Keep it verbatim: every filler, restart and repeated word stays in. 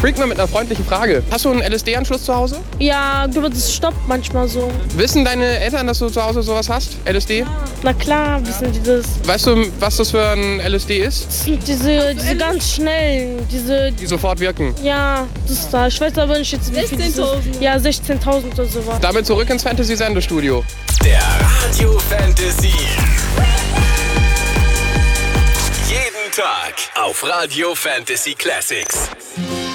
Freak mal mit einer freundlichen Frage. Hast du einen L S D-Anschluss zu Hause? Ja, aber das stoppt manchmal so. Wissen deine Eltern, dass du zu Hause sowas hast? L S D? Ja. Na klar, wissen die das. Weißt du, was das für ein L S D ist? Das sind diese, diese ganz schnellen, diese... Die sofort wirken. Ja, das ist da. Ich weiß aber nicht jetzt, wie viel sechzehntausend. Ja, sechzehntausend oder sowas. Damit zurück ins Fantasy-Sendestudio. Der Radio Fantasy. Jeden Tag auf Radio Fantasy Classics.